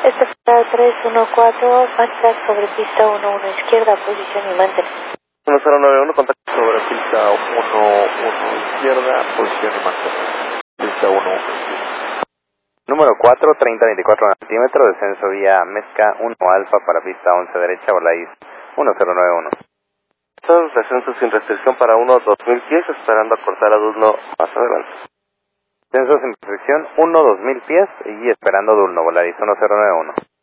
Este fue 314, marcha sobre pista 11 izquierda, posición y mantén. 1091, contacto sobre pista 11 izquierda, posición y mantén. Pista 11. Número 4, 3024 centímetros, descenso vía Mezca 1 Alfa para pista 11 derecha, Volaris 1091. Son descensos sin restricción para 1-2000 pies, esperando acortar a Dulno más adelante. Descenso sin restricción 1-2000 pies y esperando Dulno, Volaris 1091.